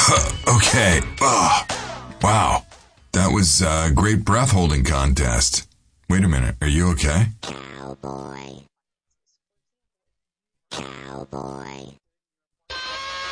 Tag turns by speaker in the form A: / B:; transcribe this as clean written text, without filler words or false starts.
A: Okay. Wow. That was a great breath holding contest. Wait a minute. Are you okay?
B: Cowboy.